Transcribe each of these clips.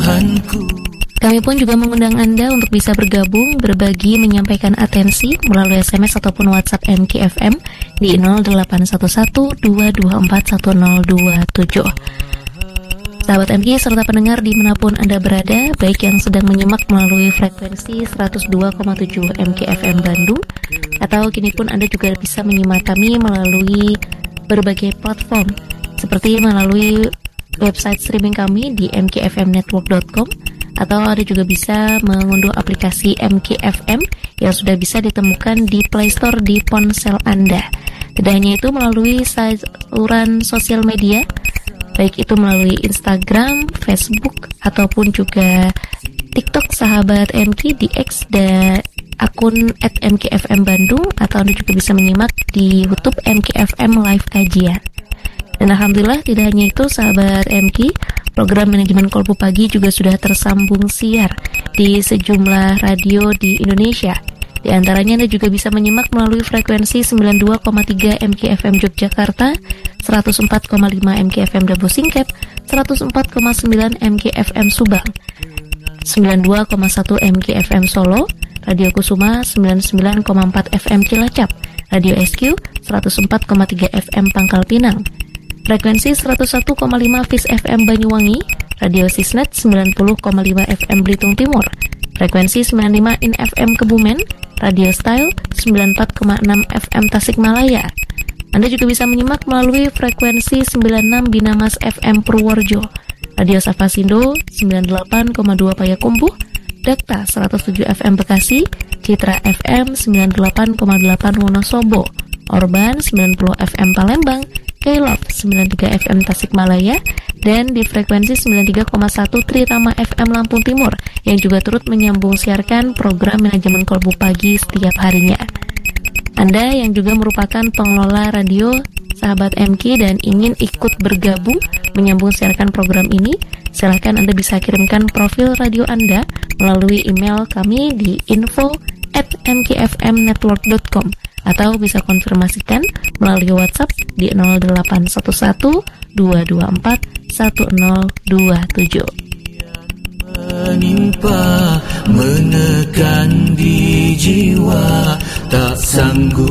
Tuhanku. Kami pun juga mengundang Anda untuk bisa bergabung, berbagi, menyampaikan atensi melalui SMS ataupun WhatsApp MKFM di 0811-224-1027. Sahabat MK serta pendengar dimanapun Anda berada, baik yang sedang menyimak melalui frekuensi 102,7 MKFM Bandung, atau kini pun Anda juga bisa menyimak kami melalui berbagai platform, seperti melalui website streaming kami di mkfmnetwork.com, atau Anda juga bisa mengunduh aplikasi MKFM yang sudah bisa ditemukan di Play Store di ponsel Anda. Tidak hanya itu, melalui saluran sosial media, baik itu melalui Instagram, Facebook, ataupun juga TikTok sahabat MK di X dan akun @MKFM Bandung, atau Anda juga bisa menyimak di YouTube MKFM Live Kajian. Dan alhamdulillah tidak hanya itu sahabat MK, program manajemen kolbu pagi juga sudah tersambung siar di sejumlah radio di Indonesia. Di antaranya Anda juga bisa menyimak melalui frekuensi 92,3 MKFM Yogyakarta, 104,5 MKFM Dabo Singkep, 104,9 MKFM Subang, 92,1 MKFM Solo, Radio Kusuma 99,4 FM Cilacap, Radio SQ 104,3 FM Pangkal Pinang, frekuensi 101,5 Fis FM Banyuwangi, Radio Sisnet 90,5 FM Belitung Timur, frekuensi 95 In FM Kebumen, Radio Style 94,6 FM Tasikmalaya. Anda juga bisa menyimak melalui frekuensi 96 Binamas FM Purworejo, Radio Safasindo 98,2 Payakumbuh, Dakta 107 FM Bekasi, Citra FM 98,8 Wonosobo, Orban 90 FM Palembang, K-Love 93 FM Tasikmalaya, dan di frekuensi 93,1 Tritama FM Lampung Timur yang juga turut menyambung siarkan program manajemen kolbu pagi setiap harinya. Anda yang juga merupakan pengelola radio sahabat MK dan ingin ikut bergabung menyambung siarkan program ini, silakan Anda bisa kirimkan profil radio Anda melalui email kami di info@mkfmnetwork.com, atau bisa konfirmasikan melalui WhatsApp di 0811 224 1027. Menimpa, menekan di jiwa, tak sanggup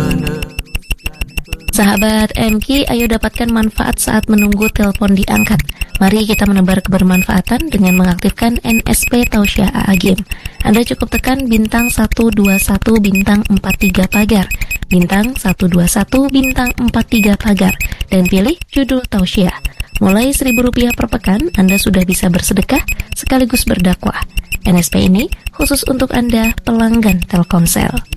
Sahabat MK, ayo dapatkan manfaat saat menunggu telepon diangkat. Mari kita menebar kebermanfaatan dengan mengaktifkan NSP Tausiah AA Game. Anda cukup tekan bintang 121 bintang 43 pagar, bintang 121 bintang 43 pagar, dan pilih judul Tausiah. Mulai Rp1.000 per pekan, Anda sudah bisa bersedekah sekaligus berdakwah. NSP ini khusus untuk Anda pelanggan Telkomsel.